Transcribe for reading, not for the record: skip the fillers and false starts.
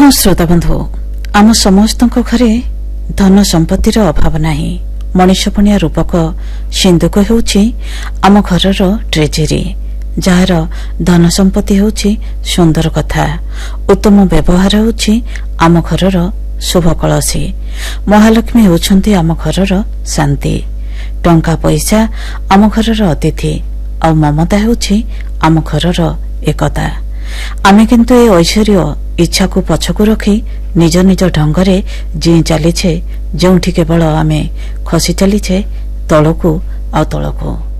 हाँ श्रोता बंधु आम समस्त घरे धन संपत्तिर अभाव नाही। मनीषपणिया रूपक सिंधुक होउछि आम घरर ट्रेजेरी, जार धन संपत्ति होउछि सुंदर कथा, उत्तम व्यवहार होउछि आम घरर शुभ कलसी। महालक्ष्मी होउछन्ति आम घरर शांति, टंका पैसा आम घरर अतिथि, आ ममता होउछि आम घरर एकता। आमे किंतु ए ऐश्वर्य इच्छा को पछकु रखी निज निज ढंगरे जी चलीछे, जोंठी केवल आमे खसी चलीछे तलकू आ तलकू।